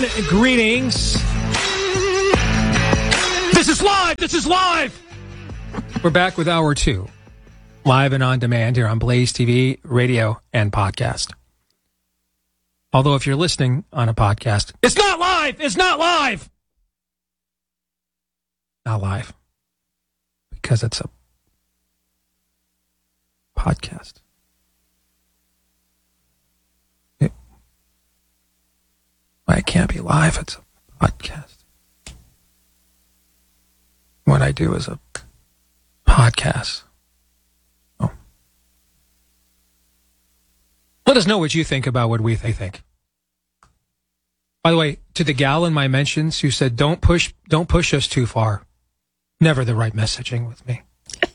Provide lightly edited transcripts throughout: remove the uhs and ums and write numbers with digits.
greetings. This is live! This is live! We're back with Hour 2. Live and on demand here on Blaze TV, radio, and podcast. Although if you're listening on a podcast, it's not live! It's not live! Not live. Because it's a podcast. It can't be live. It's a podcast. What I do is a podcast. Oh. Let us know what you think about what we think. By the way, to the gal in my mentions who said, don't push us too far. Never the right messaging with me.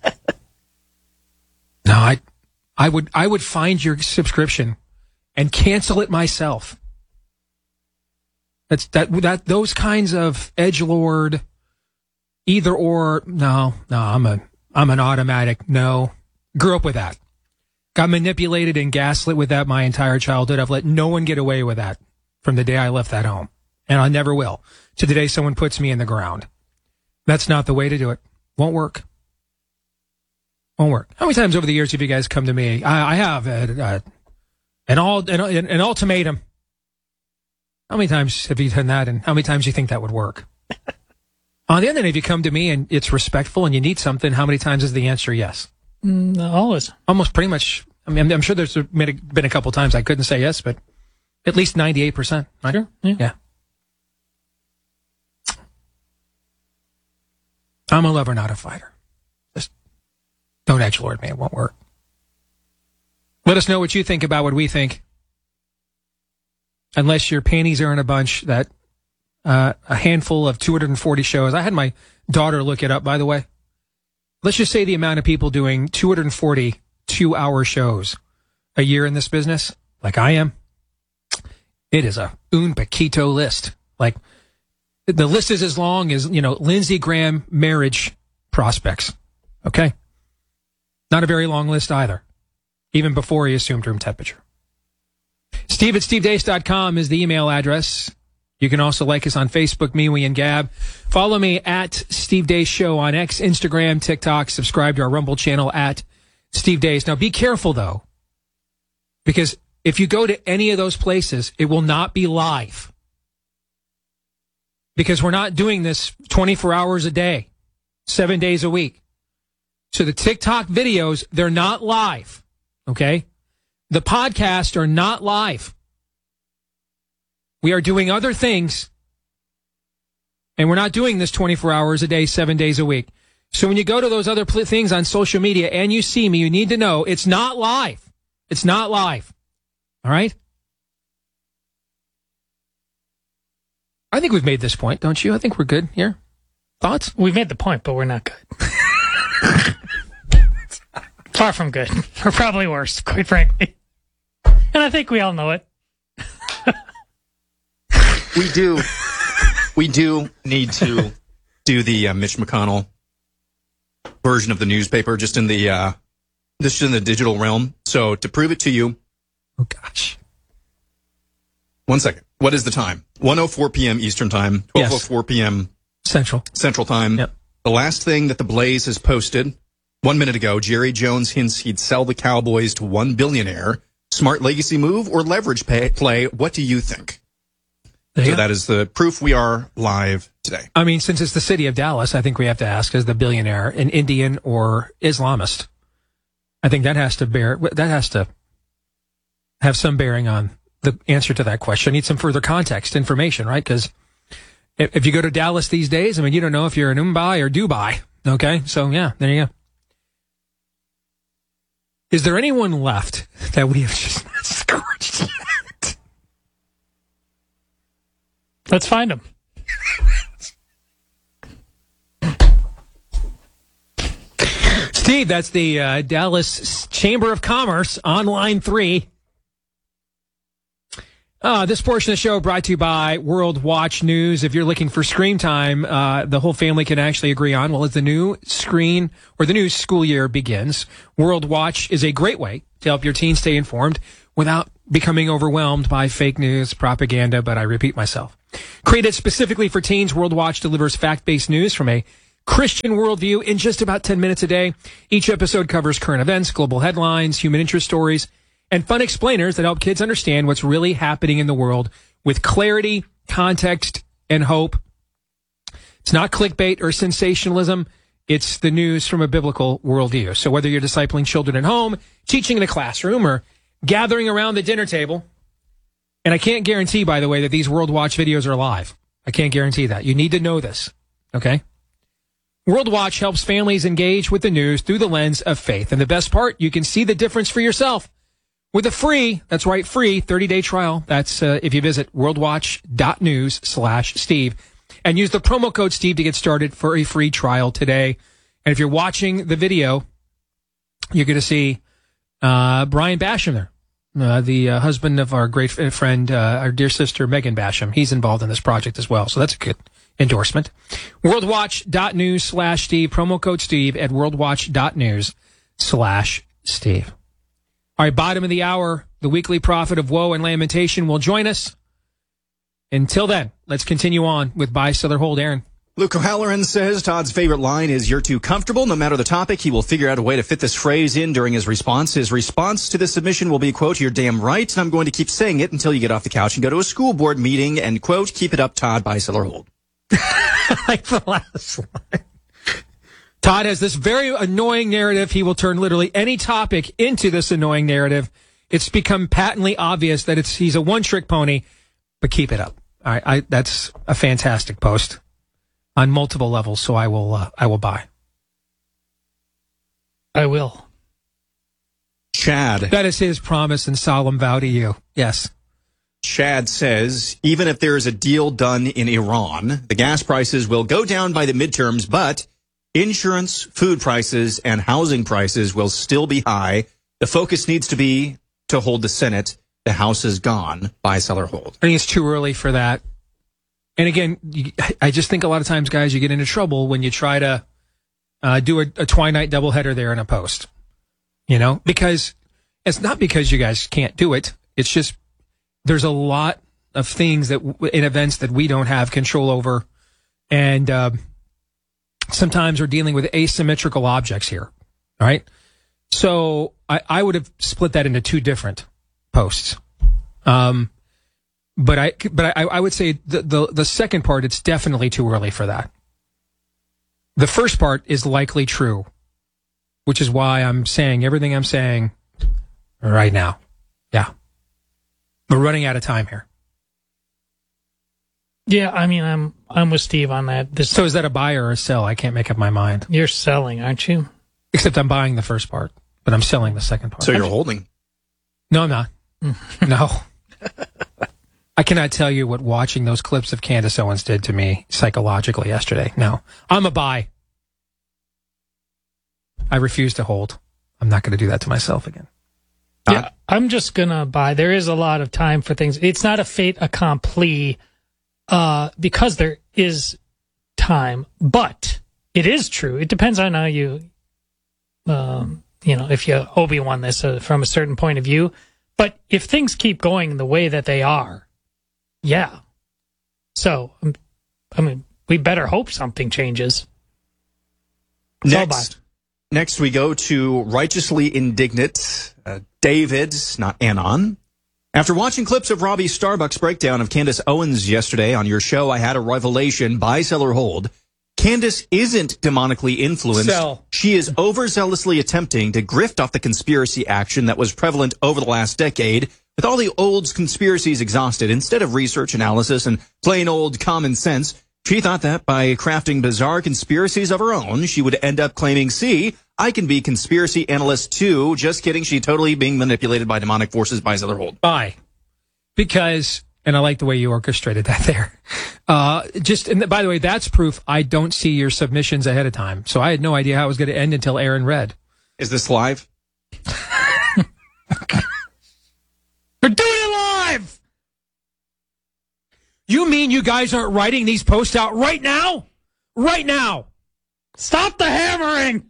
No, I would find your subscription and cancel it myself. Those kinds of edgelord, either or. No, I'm an automatic no. Grew up with that. Got manipulated and gaslit with that my entire childhood. I've let no one get away with that from the day I left that home, and I never will. To the day someone puts me in the ground. That's not the way to do it. Won't work. Won't work. How many times over the years have you guys come to me? I have an ultimatum. How many times have you done that, and how many times do you think that would work? On the other hand, if you come to me and it's respectful and you need something, how many times is the answer yes? Always. Almost pretty much. I mean, I'm sure there's been a couple times I couldn't say yes, but at least 98%. Right? Sure. Yeah. I'm a lover, not a fighter. Just don't edgelord me. It won't work. Let us know what you think about what we think. Unless your panties are in a bunch, that a handful of 240 shows. I had my daughter look it up, by the way. Let's just say the amount of people doing 240 2-hour shows a year in this business, like I am. It is a un poquito list. Like, the list is as long as, Lindsey Graham marriage prospects. Okay? Not a very long list either. Even before he assumed room temperature. Steve at stevedeace.com is the email address. You can also like us on Facebook, MeWe, and Gab. Follow me at Steve Deace Show on X, Instagram, TikTok. Subscribe to our Rumble channel at Steve Deace. Now, be careful, though, because if you go to any of those places, it will not be live. Because we're not doing this 24 hours a day, 7 days a week. So the TikTok videos, they're not live, okay? The podcasts are not live. We are doing other things, and we're not doing this 24 hours a day, 7 days a week. So when you go to those other things on social media and you see me, you need to know it's not live. It's not live. All right? I think we've made this point, don't you? I think we're good here. Thoughts? We've made the point, but we're not good. Far from good. We're probably worse, quite frankly. And I think we all know it. We do need to do the Mitch McConnell version of the newspaper, just in the digital realm. So to prove it to you, oh gosh, 1 second. What is the time? 1:04 p.m. Eastern Time, 12:04 p.m. Central Time. Yep. The last thing that the Blaze has posted 1 minute ago, Jerry Jones hints he'd sell the Cowboys to one billionaire. Smart legacy move or leverage play? What do you think? So that is the proof we are live today. I mean, since it's the city of Dallas, I think we have to ask, is the billionaire an Indian or Islamist? I think that has to have some bearing on the answer to that question. I need some further context, information, right? Because if you go to Dallas these days, I mean, you don't know if you're in Mumbai or Dubai. Okay? So, yeah, there you go. Is there anyone left that we have just not scorched yet? Let's find him. Steve, that's the Dallas Chamber of Commerce on line 3. This portion of the show brought to you by World Watch News. If you're looking for screen time, the whole family can actually agree on, well, as the new school year begins, World Watch is a great way to help your teens stay informed without becoming overwhelmed by fake news, propaganda, but I repeat myself. Created specifically for teens, World Watch delivers fact-based news from a Christian worldview in just about 10 minutes a day. Each episode covers current events, global headlines, human interest stories, and fun explainers that help kids understand what's really happening in the world with clarity, context, and hope. It's not clickbait or sensationalism. It's the news from a biblical worldview. So whether you're discipling children at home, teaching in a classroom, or gathering around the dinner table, and I can't guarantee, by the way, that these World Watch videos are live. I can't guarantee that. You need to know this, okay? World Watch helps families engage with the news through the lens of faith. And the best part, you can see the difference for yourself with a free, that's right, free 30-day trial. That's if you visit worldwatch.news/Steve and use the promo code Steve to get started for a free trial today. And if you're watching the video, you're going to see Brian Basham there. The husband of our great friend, our dear sister, Megan Basham. He's involved in this project as well. So that's a good endorsement. Worldwatch.news/Steve. Promo code Steve at worldwatch.news/Steve. All right, bottom of the hour, the weekly prophet of woe and lamentation will join us. Until then, let's continue on with Buy, Sell, or Hold. Aaron. Luke O'Halloran says Todd's favorite line is, "You're too comfortable." No matter the topic, he will figure out a way to fit this phrase in during his response. His response to this submission will be, quote, "You're damn right, and I'm going to keep saying it until you get off the couch and go to a school board meeting," and, quote, "Keep it up, Todd, buy, sell, or hold." Like the last one. Todd has this very annoying narrative. He will turn literally any topic into this annoying narrative. It's become patently obvious that he's a one-trick pony, but keep it up. All right, that's a fantastic post on multiple levels, so I will buy. I will. Chad. That is his promise and solemn vow to you. Yes. Chad says, even if there is a deal done in Iran, the gas prices will go down by the midterms, but insurance, food prices, and housing prices will still be high. The focus needs to be to hold the Senate. The House is gone. Buy, sell, or hold. I think it's too early for that. And again, I just think a lot of times, guys, you get into trouble when you try to do a Twilight doubleheader there in a post. You know, because it's not because you guys can't do it. It's just there's a lot of things that in events that we don't have control over, and sometimes we're dealing with asymmetrical objects here. All right, so I would have split that into two different posts. But I would say the second part, it's definitely too early for that. The first part is likely true, which is why I'm saying everything I'm saying right now. Yeah. We're running out of time here. Yeah, I mean, I'm with Steve on that. So is that a buy or a sell? I can't make up my mind. You're selling, aren't you? Except I'm buying the first part, but I'm selling the second part. So you're holding? No, I'm not. No. I cannot tell you what watching those clips of Candace Owens did to me psychologically yesterday. No. I'm a buy. I refuse to hold. I'm not going to do that to myself again. Yeah, I'm just going to buy. There is a lot of time for things. It's not a fait accompli because there is time, but it is true. It depends on how you if you Obi-Wan this from a certain point of view. But if things keep going the way that they are, yeah. So, I mean, we better hope something changes. Next we go to righteously indignant David, not Anon. After watching clips of Robbie's Starbucks breakdown of Candace Owens yesterday on your show, I had a revelation. Buy, sell, or hold. Candace isn't demonically influenced. Sell. She is overzealously attempting to grift off the conspiracy action that was prevalent over the last decade. With all the old conspiracies exhausted, instead of research analysis and plain old common sense, she thought that by crafting bizarre conspiracies of her own, she would end up claiming, see, I can be conspiracy analyst too. Just kidding. She totally being manipulated by demonic forces. Buy, sell, or hold. Buy. Because, and I like the way you orchestrated that there. And by the way, that's proof I don't see your submissions ahead of time. So I had no idea how it was going to end until Aaron read. Is this live? They're doing it live! You mean you guys aren't writing these posts out right now? Right now! Stop the hammering!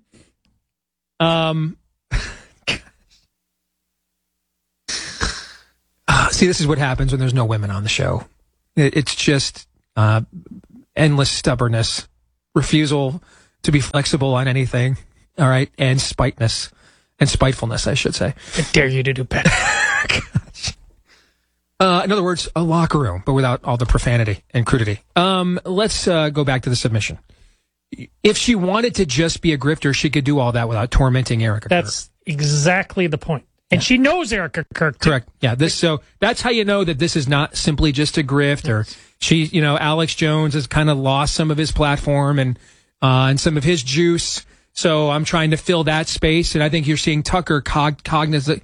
See, this is what happens when there's no women on the show. It's just, endless stubbornness, refusal to be flexible on anything. All right. And spitefulness, I should say. I dare you to do better. In other words, a locker room, but without all the profanity and crudity. Let's go back to the submission. If she wanted to just be a grifter, she could do all that without tormenting Erica Kirk. That's exactly the point. And she knows Erica Kirk, too. Correct. Yeah. So that's how you know that this is not simply just a grift, or Alex Jones has kind of lost some of his platform and some of his juice. So I'm trying to fill that space. And I think you're seeing Tucker cognizantly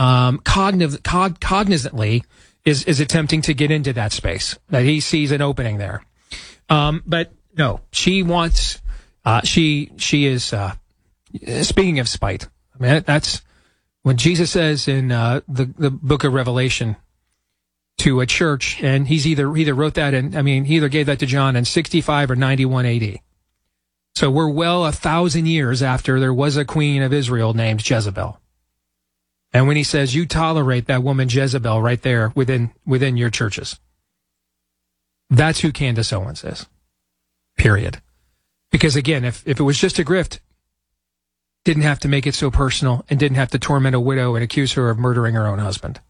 is attempting to get into that space, that he sees an opening there. But no, she wants, she is, speaking of spite, I mean, that's when Jesus says in the book of Revelation to a church, and he either wrote that he either gave that to John in 65 or 91 AD. So we're well 1,000 years after there was a queen of Israel named Jezebel. And when he says you tolerate that woman Jezebel right there within your churches, that's who Candace Owens is. Period. Because again, if it was just a grift, didn't have to make it so personal and didn't have to torment a widow and accuse her of murdering her own husband.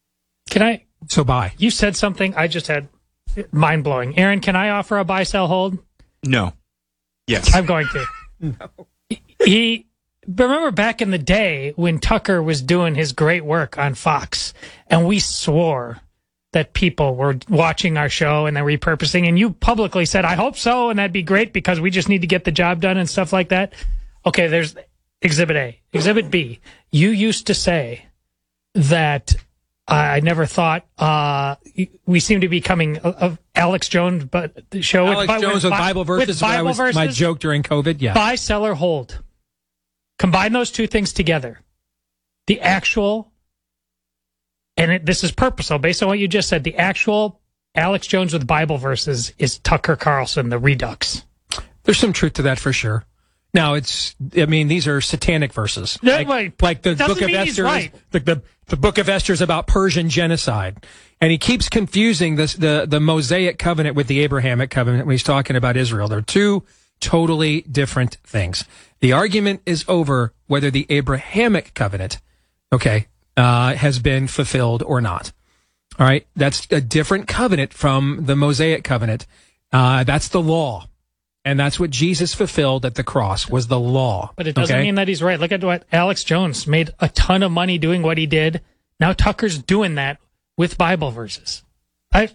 So bye. You said something I just had mind blowing. Aaron, can I offer a buy, sell, hold? No. Yes. I'm going to. No. Remember back in the day when Tucker was doing his great work on Fox, and we swore that people were watching our show and they're repurposing, and you publicly said, I hope so, and that'd be great because we just need to get the job done and stuff like that. Okay, there's Exhibit A. Exhibit B. You used to say that I never thought we seem to be coming of Alex Jones, but the show Alex Jones with Bible verses. My joke during COVID. Yeah. Buy, sell, or hold. Combine those two things together. The actual, and this is purposeful, based on what you just said, the actual Alex Jones with Bible verses is Tucker Carlson, the Redux. There's some truth to that for sure. Now, these are satanic verses. Like the book of Esther. Right. The book of Esther is about Persian genocide. And he keeps confusing the Mosaic covenant with the Abrahamic covenant when he's talking about Israel. They're two totally different things. The argument is over whether the Abrahamic covenant, has been fulfilled or not. All right. That's a different covenant from the Mosaic covenant. That's the law. And that's what Jesus fulfilled at the cross, was the law. But it doesn't mean that he's right. Look at what Alex Jones made a ton of money doing what he did. Now Tucker's doing that with Bible verses. I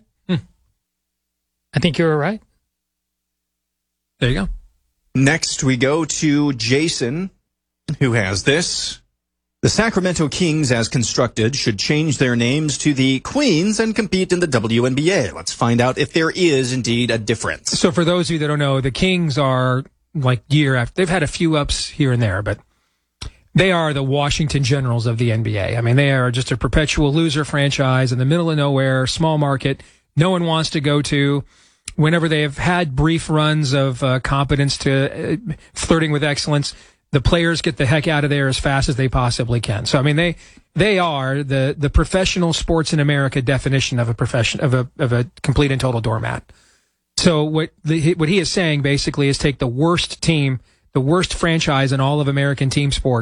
think you were right. There you go. Next, we go to Jason, who has this. The Sacramento Kings, as constructed, should change their names to the Queens and compete in the WNBA. Let's find out if there is indeed a difference. So for those of you that don't know, the Kings are like year after. They've had a few ups here and there, but they are the Washington Generals of the NBA. I mean, they are just a perpetual loser franchise in the middle of nowhere, small market. No one wants to go to. Whenever they have had brief runs of competence to flirting with excellence, the players get the heck out of there as fast as they possibly can. So, I mean, they are the professional sports in America definition of a complete and total doormat. So what he is saying basically is take the worst team, the worst franchise in all of American team sport,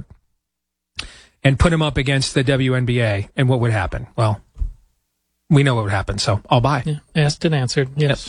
and put them up against the WNBA, and what would happen? Well, we know what would happen, so I'll buy. Yeah, asked and answered. Yes. Yep.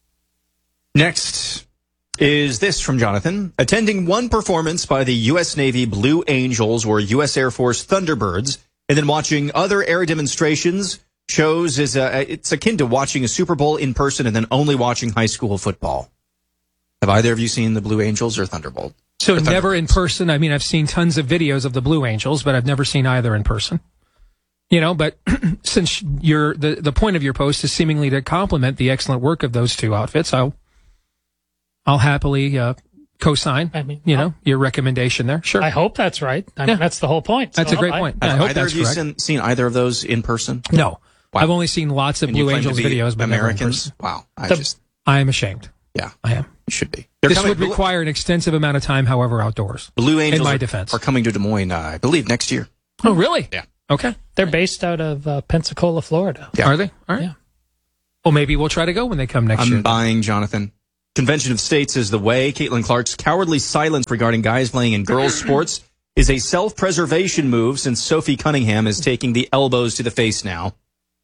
Next is this from Jonathan. Attending one performance by the U.S. Navy Blue Angels or U.S. Air Force Thunderbirds, and then watching other air demonstrations shows it's akin to watching a Super Bowl in person and then only watching high school football. Have either of you seen the Blue Angels or Thunderbolt? So never in person. I mean, I've seen tons of videos of the Blue Angels, but I've never seen either in person. But since the point of your post is seemingly to compliment the excellent work of those two outfits, I'll happily co-sign, your recommendation there. Sure. I hope that's right. I mean, that's the whole point. That's a great point. I hope that's correct. Have you seen either of those in person? No. Wow. I've only seen lots of Blue Angels videos, but Americans. Wow. I am ashamed. Yeah. I am. You should be. This would require an extensive amount of time, however, outdoors. Blue Angels in my defense. are coming to Des Moines, I believe, next year. Oh, really? Yeah. Okay. They're based out of Pensacola, Florida. Yeah. Are they? All right. Yeah. Well, maybe we'll try to go when they come next year. I'm buying, Jonathan. Convention of States is the way. Caitlin Clark's cowardly silence regarding guys playing in girls' sports is a self-preservation move since Sophie Cunningham is taking the elbows to the face now.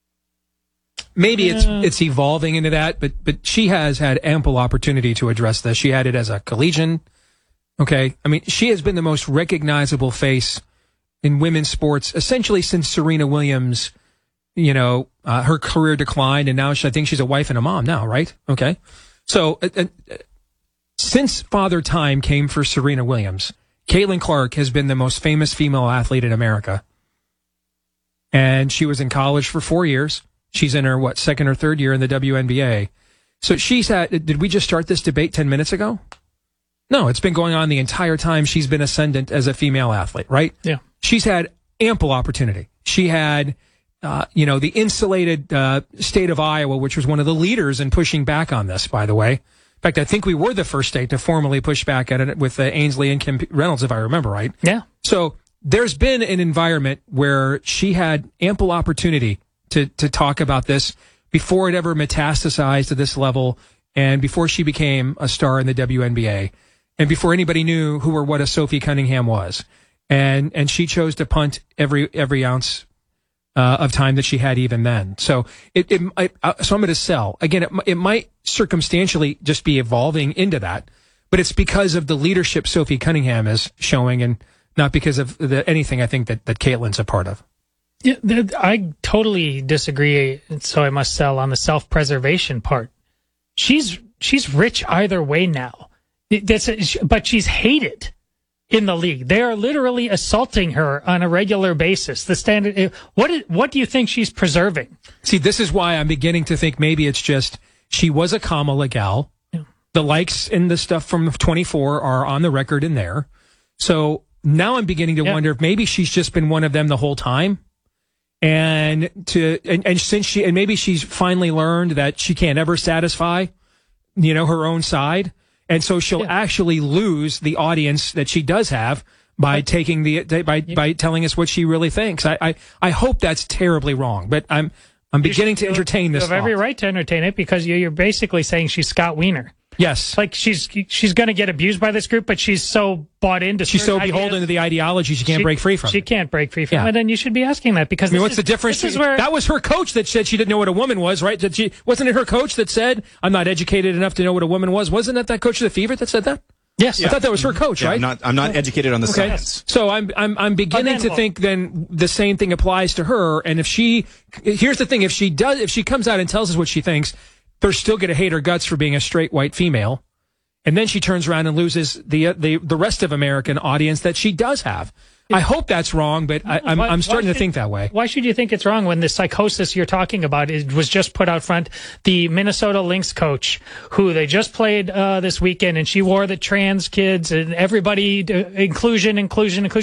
Maybe it's evolving into that, but she has had ample opportunity to address this. She had it as a collegian. Okay. I mean, she has been the most recognizable face in women's sports essentially since Serena Williams, her career declined, and now I think she's a wife and a mom now, right? Okay. So since Father Time came for Serena Williams, Caitlin Clark has been the most famous female athlete in America. And she was in college for 4 years. She's in her, second or third year in the WNBA. So did we just start this debate 10 minutes ago? No, it's been going on the entire time she's been ascendant as a female athlete, right? Yeah. She's had ample opportunity. She had, the insulated state of Iowa, which was one of the leaders in pushing back on this, by the way. In fact, I think we were the first state to formally push back at it with Ainsley and Kim Reynolds, if I remember right. Yeah. So there's been an environment where she had ample opportunity to talk about this before it ever metastasized to this level and before she became a star in the WNBA and before anybody knew who or what a Sophie Cunningham was. And she chose to punt every ounce of time that she had even then. So so I'm going to sell. Again, it might circumstantially just be evolving into that, but it's because of the leadership Sophie Cunningham is showing and not because of anything I think that Caitlin's a part of. Yeah, I totally disagree. So I must sell on the self-preservation part. She's rich either way now. But she's hated in the league. They are literally assaulting her on a regular basis. The standard. What do you think she's preserving? See, this is why I'm beginning to think maybe it's just she was a Kamala gal. Yeah. The likes and the stuff from 24 are on the record in there. So now I'm beginning to wonder if maybe she's just been one of them the whole time. And since maybe she's finally learned that she can't ever satisfy, her own side. And so she'll actually lose the audience that she does have by taking by telling us what she really thinks. I hope that's terribly wrong, but I'm beginning to entertain this. You have every right to entertain it because you're basically saying she's Scott Wiener. Yes. Like she's going to get abused by this group, but she's so bought into she's so beholden to the ideology she can't break free from. She can't break free from it, and you should be asking that because what's the difference? That was her coach that said she didn't know what a woman was, right? Wasn't it her coach that said, I'm not educated enough to know what a woman was? Wasn't it that coach of the Fever that said that? Yes. I thought that was her coach, right? I'm not educated on the science. So I'm beginning to think then the same thing applies to her. And here's the thing, if she comes out and tells us what she thinks, they're still going to hate her guts for being a straight white female. And then she turns around and loses the rest of American audience that she does have. I hope that's wrong, but I'm starting to think that way. Why should you think it's wrong when the psychosis you're talking about was just put out front? The Minnesota Lynx coach, who they just played this weekend, and she wore the trans kids and everybody, inclusion.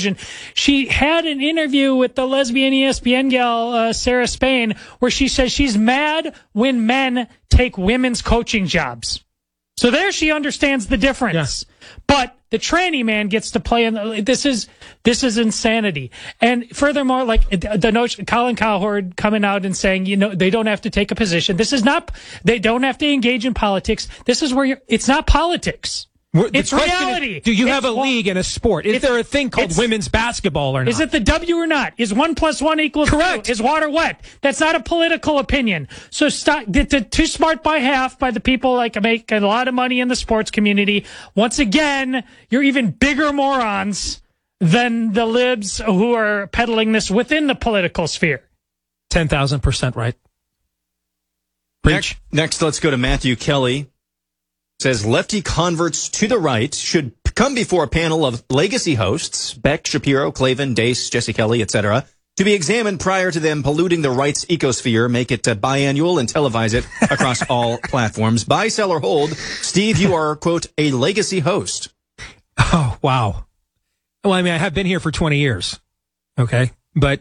She had an interview with the lesbian ESPN gal, Sarah Spain, where she says she's mad when men take women's coaching jobs. So there she understands the difference. Yeah. But the tranny man gets to play in this is insanity. And furthermore, like the notion, Colin Cowherd coming out and saying, they don't have to take a position. They don't have to engage in politics. This is where it's not politics. It's reality. Do you have a league and a sport? Is there a thing called women's basketball or not? Is it the W or not? Is 1 + 1 = correct? 2? Is water wet? That's not a political opinion. So stop. Too smart by half by the people like make a lot of money in the sports community. Once again, you're even bigger morons than the libs who are peddling this within the political sphere. 10,000% right. Preach. Next, let's go to Matthew Kelly. Says lefty converts to the right should come before a panel of legacy hosts, Beck, Shapiro, Clavin, Dace, Jesse Kelly, etc., to be examined prior to them polluting the right's ecosphere, make it biannual, and televise it across all platforms. Buy, sell, or hold. Steve, you are, quote, a legacy host. Oh, wow. Well, I mean, I have been here for 20 years. Okay. But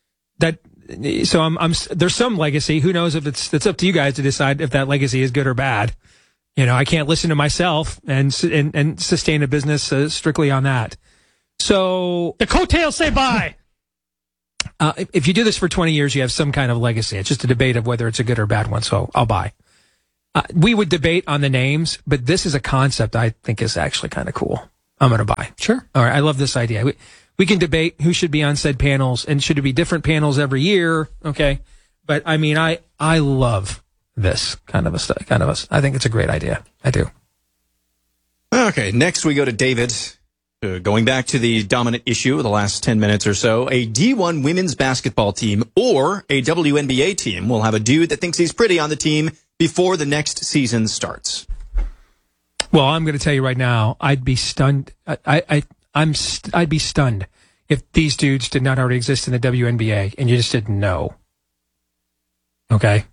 there's some legacy. Who knows if it's up to you guys to decide if that legacy is good or bad. I can't listen to myself and sustain a business strictly on that. So the coattails say bye. If you do this for 20 years, you have some kind of legacy. It's just a debate of whether it's a good or bad one, so I'll buy. We would debate on the names, but this is a concept I think is actually kind of cool. I'm going to buy. Sure. All right, I love this idea. We can debate who should be on said panels, and should it be different panels every year, okay? But, I mean, I love this kind of a I think it's a great idea. I do. Okay, next we go to David. Going back to the dominant issue of the last 10 minutes or so, a D1 women's basketball team or a WNBA team will have a dude that thinks he's pretty on the team before the next season starts. Well, I'm going to tell you right now, I'd be stunned. I'd be stunned if these dudes did not already exist in the WNBA and you just didn't know. Okay.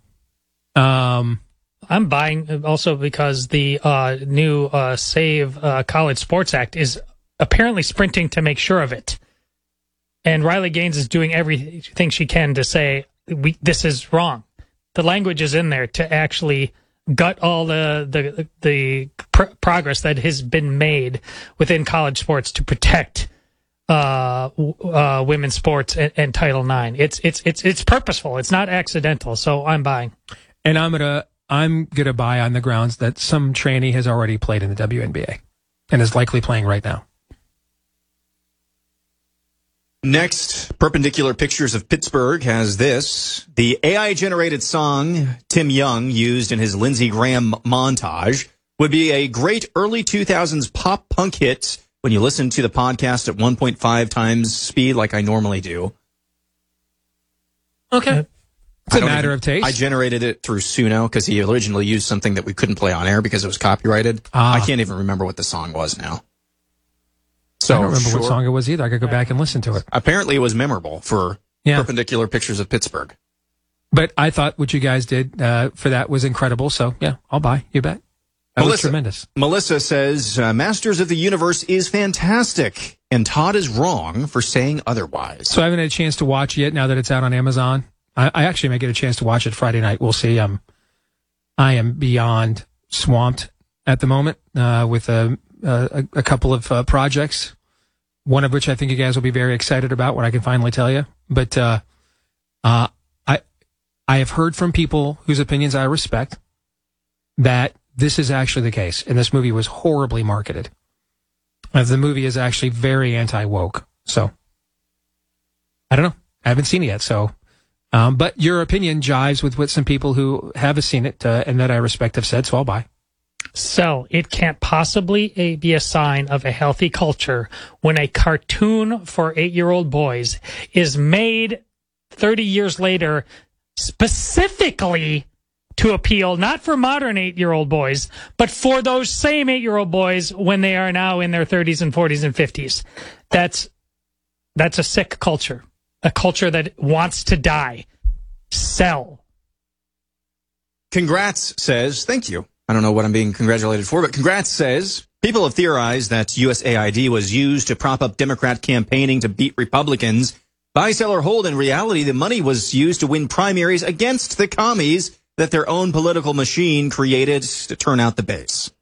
I'm buying also because the new Save College Sports Act is apparently sprinting to make sure of it. And Riley Gaines is doing everything she can to say, this is wrong. The language is in there to actually gut all the progress that has been made within college sports to protect women's sports and Title IX. It's purposeful. It's not accidental. So I'm buying. And I'm gonna buy on the grounds that some tranny has already played in the WNBA and is likely playing right now. Next, Perpendicular Pictures of Pittsburgh has this. The AI-generated song Tim Young used in his Lindsey Graham montage would be a great early 2000s pop-punk hit when you listen to the podcast at 1.5 times speed like I normally do. Okay. It's a matter of taste. I generated it through Suno because he originally used something that we couldn't play on air because it was copyrighted. I can't even remember what the song was now. So I don't remember what song it was either. I could go back and listen to it. Apparently it was memorable for Perpendicular Pictures of Pittsburgh. But I thought what you guys did for that was incredible. So, yeah, I'll buy. You bet. That was tremendous. Melissa says, Masters of the Universe is fantastic, and Todd is wrong for saying otherwise. So I haven't had a chance to watch it yet now that it's out on Amazon. I actually may get a chance to watch it Friday night. We'll see. I am beyond swamped at the moment with a couple of projects, one of which I think you guys will be very excited about when I can finally tell you. But I have heard from people whose opinions I respect that this is actually the case, and this movie was horribly marketed. The movie is actually very anti-woke. So, I don't know. I haven't seen it yet, so... but your opinion jives with what some people who have seen it and that I respect have said, so I'll buy. So it can't possibly be a sign of a healthy culture when a cartoon for 8-year-old boys is made 30 years later specifically to appeal not for modern 8-year-old boys, but for those same 8-year-old boys when they are now in their 30s and 40s and 50s. That's a sick culture. A culture that wants to die. Sell. Congrats says, thank you. I don't know what I'm being congratulated for, but Congrats says, people have theorized that USAID was used to prop up Democrat campaigning to beat Republicans. Buy, sell, or hold. In reality, the money was used to win primaries against the commies that their own political machine created to turn out the base.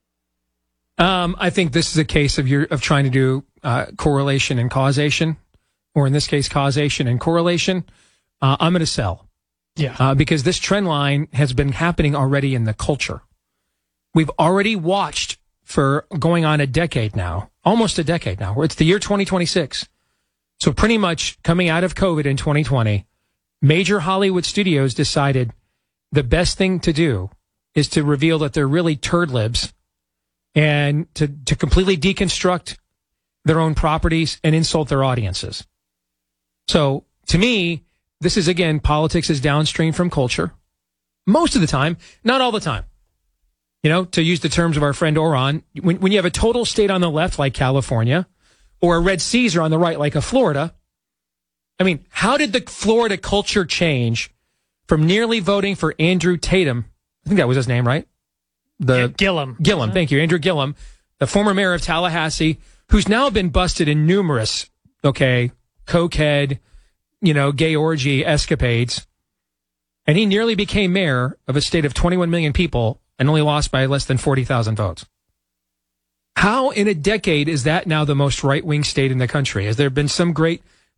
I think this is a case of trying to do correlation and causation. Or in this case, causation and correlation, I'm going to sell. Yeah. Because this trend line has been happening already in the culture. We've already watched for going on a decade now, almost a decade now, where it's the year 2026. So pretty much coming out of COVID in 2020, major Hollywood studios decided the best thing to do is to reveal that they're really turd libs and to completely deconstruct their own properties and insult their audiences. So, to me, this is, again, politics is downstream from culture. Most of the time, not all the time. You know, to use the terms of our friend Oron, when you have a total state on the left like California, or a red Caesar on the right like a Florida, I mean, how did the Florida culture change from nearly voting for Andrew Tatum? I think that was his name, right? Gillum. Gillum, thank you. Andrew Gillum, the former mayor of Tallahassee, who's now been busted in numerous, cokehead, gay orgy escapades. And he nearly became mayor of a state of 21 million people and only lost by less than 40,000 votes. How in a decade is that now the most right-wing state in the country? Has there been some great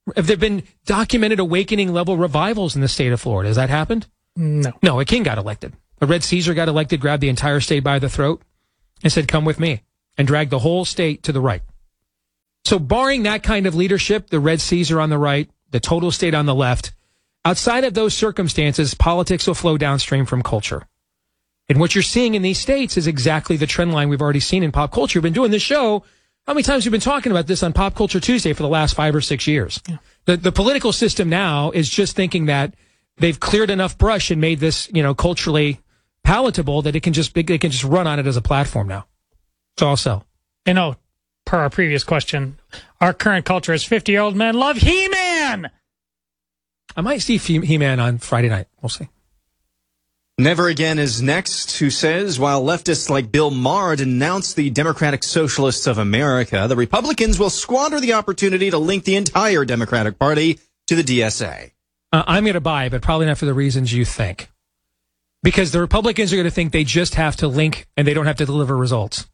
Have there been documented awakening level revivals in the state of Florida? Has that happened? No. No, a king got elected. A Red Caesar got elected, grabbed the entire state by the throat and said, come with me, and dragged the whole state to the right. So barring that kind of leadership, the Red Caesar on the right, the total state on the left, outside of those circumstances, politics will flow downstream from culture. And what you're seeing in these states is exactly the trend line we've already seen in pop culture. We've been doing this show. How many times have we been talking about this on Pop Culture Tuesday for the last 5 or 6 years? Yeah. The political system now is just thinking that they've cleared enough brush and made this, culturally palatable that they can just run on it as a platform now. So I'll sell. Per our previous question, our current culture is 50-year-old men love He-Man. I might see He-Man on Friday night. We'll see. Never Again is next, who says, while leftists like Bill Maher denounce the Democratic Socialists of America, the Republicans will squander the opportunity to link the entire Democratic Party to the DSA. I'm going to buy, but probably not for the reasons you think. Because the Republicans are going to think they just have to link and they don't have to deliver results.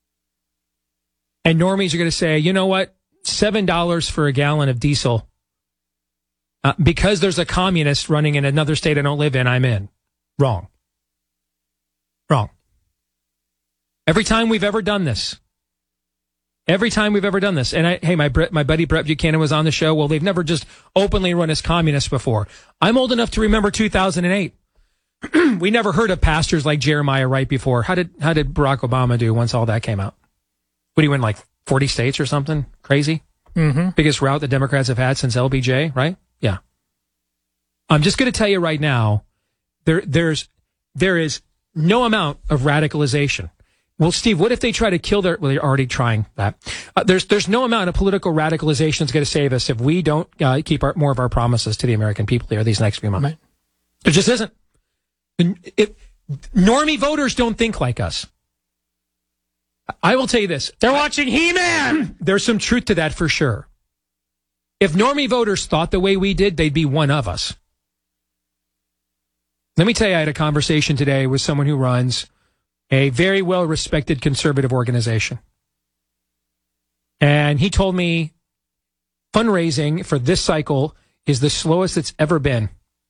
And normies are going to say, you know what? $7 for a gallon of diesel. Because there's a communist running in another state I don't live in, I'm in. Wrong. Every time we've ever done this. And my buddy Brett Buchanan was on the show. Well, they've never just openly run as communists before. I'm old enough to remember 2008. We never heard of pastors like Jeremiah Wright before. How did Barack Obama do once all that came out? Would he win like 40 states or something? Crazy? Mm-hmm. Biggest rout the Democrats have had since LBJ, right? Yeah. I'm just going to tell you right now, there is no amount of radicalization. Well, Steve, what if they try to kill well, they're already trying that. There's no amount of political radicalization that's going to save us if we don't keep more of our promises to the American people here these next few months. Right. There just isn't. Normie voters don't think like us. I will tell you this. They're watching He-Man! There's some truth to that for sure. If normie voters thought the way we did, they'd be one of us. Let me tell you, I had a conversation today with someone who runs a very well-respected conservative organization. And he told me fundraising for this cycle is the slowest it's ever been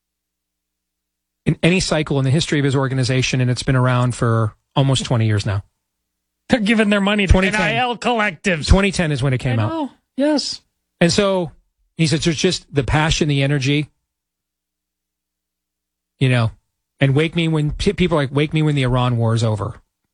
in any cycle in the history of his organization, and it's been around for almost 20 years now. They're giving their money to NIL collectives. 2010 is when it came out. Oh, yes. And so he said, there's just the passion, the energy, and wake me when people are like, wake me when the Iran war is over.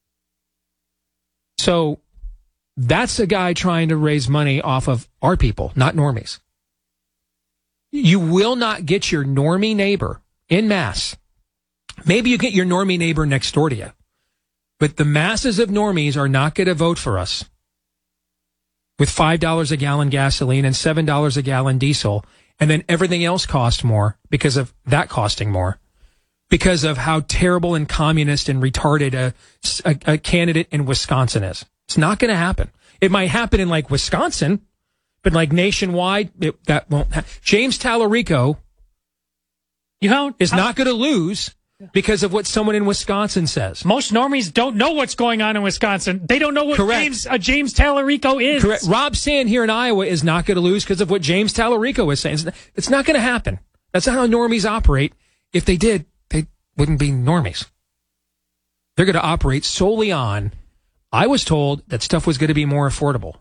So that's a guy trying to raise money off of our people, not normies. You will not get your normie neighbor en masse. Maybe you get your normie neighbor next door to you. But the masses of normies are not going to vote for us with $5 a gallon gasoline and $7 a gallon diesel, and then everything else costs more because of that costing more, because of how terrible and communist and retarded a candidate in Wisconsin is. It's not going to happen. It might happen in like Wisconsin, but like nationwide, that won't happen. James Tallarico is not going to lose because of what someone in Wisconsin says. Most normies don't know what's going on in Wisconsin. They don't know what James Tallarico is. Correct. Rob Sand here in Iowa is not going to lose because of what James Tallarico is saying. It's not going to happen. That's not how normies operate. If they did, they wouldn't be normies. They're going to operate solely on, I was told that stuff was going to be more affordable.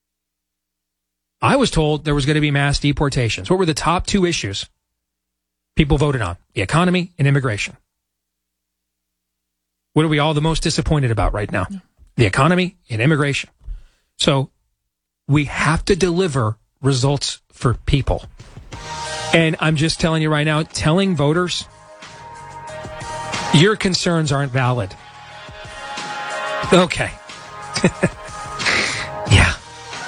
I was told there was going to be mass deportations. What were the top two issues people voted on? The economy and immigration. What are we all the most disappointed about right now? The economy and immigration. So we have to deliver results for people. And I'm just telling you right now, telling voters your concerns aren't valid. Okay. Yeah.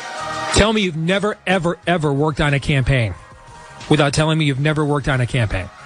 Tell me you've never, ever, ever worked on a campaign without telling me you've never worked on a campaign.